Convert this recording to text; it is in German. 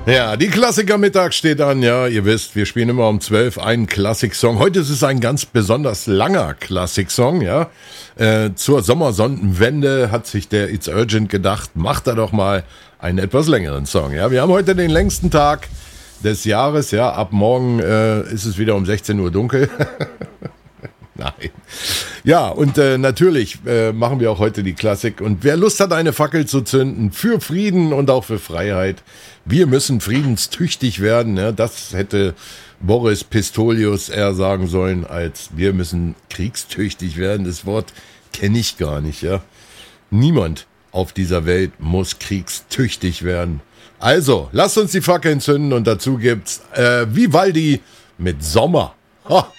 Ja, die Klassiker-Mittag steht an, ja, ihr wisst, wir spielen immer um 12 einen Klassik-Song. Heute ist es ein ganz besonders langer Klassik-Song, ja. Zur Sommersonnenwende hat sich der It's Urgent gedacht, macht er doch mal einen etwas längeren Song, ja. Wir haben heute den längsten Tag des Jahres, ja, ab morgen ist es wieder um 16 Uhr dunkel. Nein. Ja, und natürlich machen wir auch heute die Klassik. Und wer Lust hat, eine Fackel zu zünden für Frieden und auch für Freiheit, wir müssen friedenstüchtig werden. Ja, das hätte Boris Pistorius eher sagen sollen, als wir müssen kriegstüchtig werden. Das Wort kenne ich gar nicht. Ja, niemand auf dieser Welt muss kriegstüchtig werden. Also, lasst uns die Fackeln zünden und dazu gibt's Vivaldi mit Sommer. Ha.